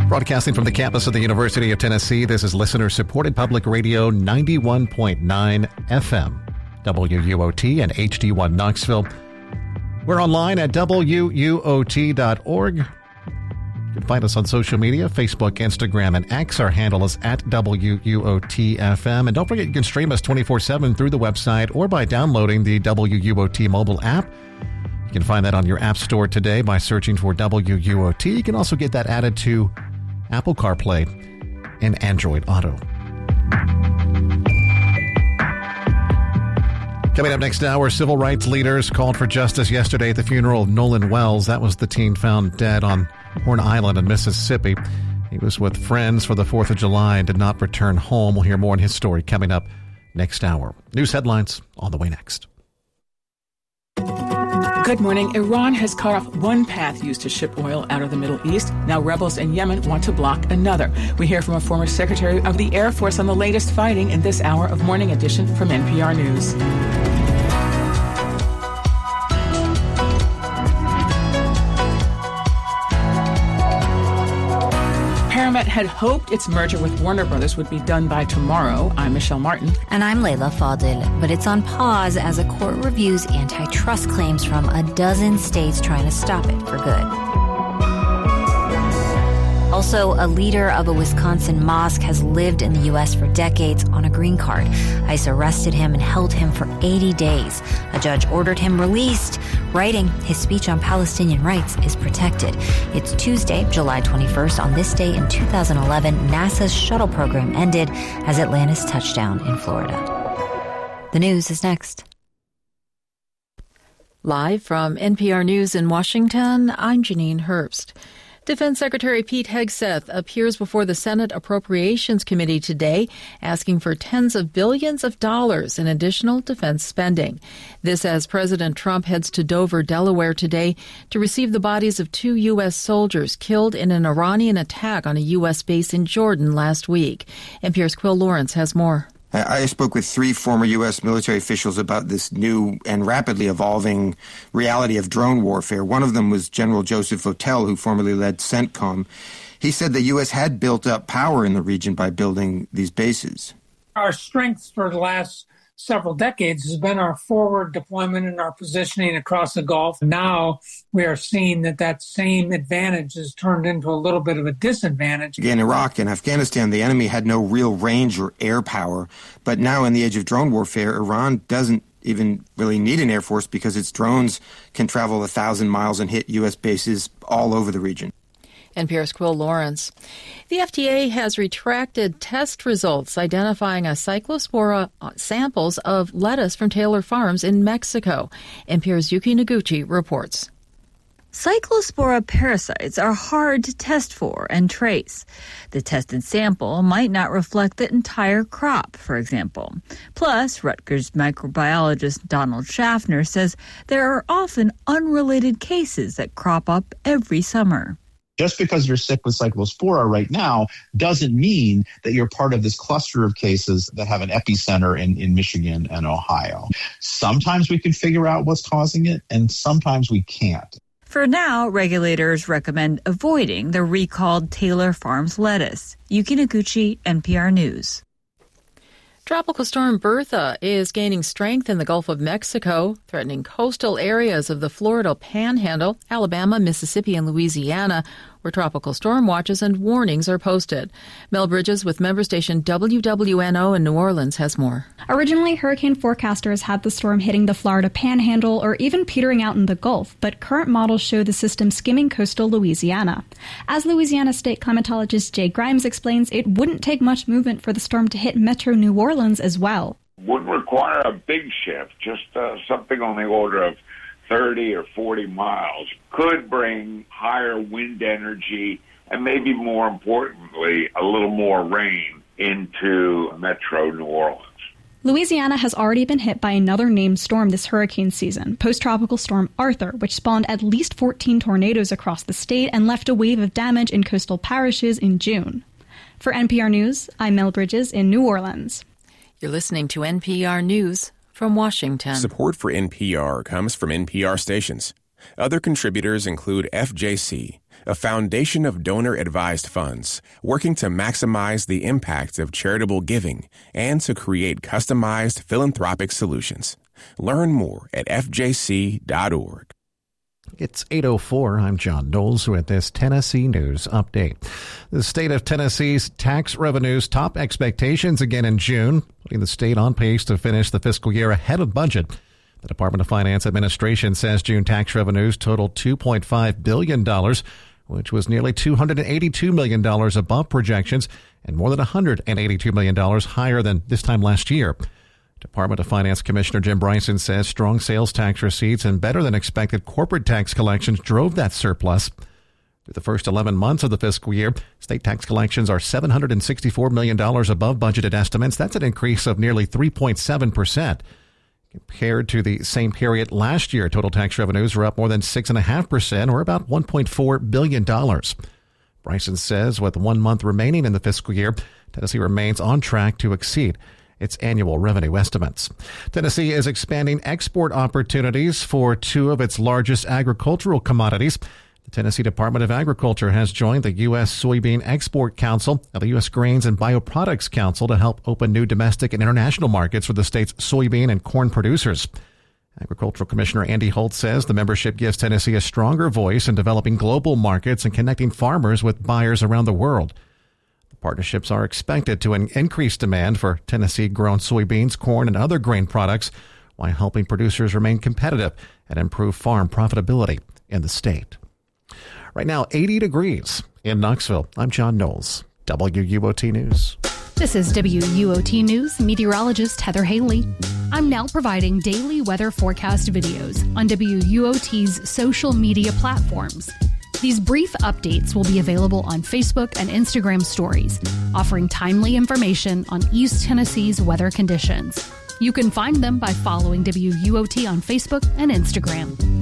Broadcasting from the campus of the University of Tennessee, this is listener-supported public radio 91.9 FM, WUOT and HD1 Knoxville. We're online at WUOT.org. You can find us on social media, Facebook, Instagram, and X. Our handle is at WUOT-FM. And don't forget, you can stream us 24/7 through the website or by downloading the WUOT mobile app. You can find that on your app store today by searching for WUOT. You can also get that added to Apple CarPlay and Android Auto. Coming up next hour, civil rights leaders called for justice yesterday at the funeral of Nolan Wells. That was the teen found dead on Horn Island in Mississippi. He was with friends for the 4th of July and did not return home. We'll hear more on his story coming up next hour. News headlines on the way next. Good morning. Iran has cut off one path used to ship oil out of the Middle East. Now rebels in Yemen want to block another. We hear from a former Secretary of the Air Force on the latest fighting in this hour of Morning Edition from NPR News. Paramount had hoped its merger with Warner Brothers would be done by tomorrow. I'm Michelle Martin. And I'm Layla Fadil. But it's on pause as a court reviews antitrust claims from a dozen states trying to stop it for good. Also, a leader of a Wisconsin mosque has lived in the U.S. for decades on a green card. ICE arrested him and held him for 80 days. A judge ordered him released, writing his speech on Palestinian rights is protected. It's Tuesday, July 21st. On this day in 2011, NASA's shuttle program ended as Atlantis touched down in Florida. The news is next. Live from NPR News in Washington, I'm Janine Herbst. Defense Secretary Pete Hegseth appears before the Senate Appropriations Committee today, asking for tens of billions of dollars in additional defense spending. This as President Trump heads to Dover, Delaware today to receive the bodies of 2 U.S. soldiers killed in an Iranian attack on a U.S. base in Jordan last week. NPR's Quill Lawrence has more. I spoke with 3 former U.S. military officials about this new and rapidly evolving reality of drone warfare. One of them was General Joseph Votel, who formerly led CENTCOM. He said the U.S. had built up power in the region by building these bases. Our strengths for the last several decades has been our forward deployment and our positioning across the Gulf. Now we are seeing that same advantage has turned into a little bit of a disadvantage. In Iraq and Afghanistan, the enemy had no real range or air power. But now in the age of drone warfare, Iran doesn't even really need an air force because its drones can travel 1,000 miles and hit U.S. bases all over the region. NPR's Quill Lawrence. The FDA has retracted test results identifying a cyclospora samples of lettuce from Taylor Farms in Mexico. NPR's Yuki Noguchi reports. Cyclospora parasites are hard to test for and trace. The tested sample might not reflect the entire crop, for example. Plus, Rutgers microbiologist Donald Schaffner says there are often unrelated cases that crop up every summer. Just because you're sick with cyclospora right now doesn't mean that you're part of this cluster of cases that have an epicenter in Michigan and Ohio. Sometimes we can figure out what's causing it, and sometimes we can't. For now, regulators recommend avoiding the recalled Taylor Farms lettuce. Yuki Noguchi, NPR News. Tropical storm Bertha is gaining strength in the Gulf of Mexico, threatening coastal areas of the Florida Panhandle, Alabama, Mississippi, and Louisiana, where tropical storm watches and warnings are posted. Mel Bridges with member station WWNO in New Orleans has more. Originally, hurricane forecasters had the storm hitting the Florida Panhandle or even petering out in the Gulf, but current models show the system skimming coastal Louisiana. As Louisiana state climatologist Jay Grimes explains, it wouldn't take much movement for the storm to hit metro New Orleans as well. Wouldn't require a big shift, just something on the order of 30 or 40 miles, could bring higher wind energy and maybe more importantly, a little more rain into metro New Orleans. Louisiana has already been hit by another named storm this hurricane season, post-tropical storm Arthur, which spawned at least 14 tornadoes across the state and left a wave of damage in coastal parishes in June. For NPR News, I'm Mel Bridges in New Orleans. You're listening to NPR News from Washington. Support for NPR comes from NPR stations. Other contributors include FJC, a foundation of donor-advised funds working to maximize the impact of charitable giving and to create customized philanthropic solutions. Learn more at fjc.org. It's 8:04. I'm John Knowles with this Tennessee News Update. The state of Tennessee's tax revenues top expectations again in June, putting the state on pace to finish the fiscal year ahead of budget. The Department of Finance Administration says June tax revenues totaled $2.5 billion, which was nearly $282 million above projections and more than $182 million higher than this time last year. Department of Finance Commissioner Jim Bryson says strong sales tax receipts and better than expected corporate tax collections drove that surplus. Through the first 11 months of the fiscal year, state tax collections are $764 million above budgeted estimates. That's an increase of nearly 3.7%. Compared to the same period last year, total tax revenues were up more than 6.5%, or about $1.4 billion. Bryson says with 1 month remaining in the fiscal year, Tennessee remains on track to exceed its annual revenue estimates. Tennessee is expanding export opportunities for two of its largest agricultural commodities. The Tennessee Department of Agriculture has joined the U.S. Soybean Export Council and the U.S. Grains and Bioproducts Council to help open new domestic and international markets for the state's soybean and corn producers. Agricultural Commissioner Andy Holt says the membership gives Tennessee a stronger voice in developing global markets and connecting farmers with buyers around the world. Partnerships are expected to increase demand for Tennessee-grown soybeans, corn, and other grain products while helping producers remain competitive and improve farm profitability in the state. Right now, 80 degrees in Knoxville. I'm John Knowles, WUOT News. This is WUOT News meteorologist Heather Haley. I'm now providing daily weather forecast videos on WUOT's social media platforms. These brief updates will be available on Facebook and Instagram stories, offering timely information on East Tennessee's weather conditions. You can find them by following WUOT on Facebook and Instagram.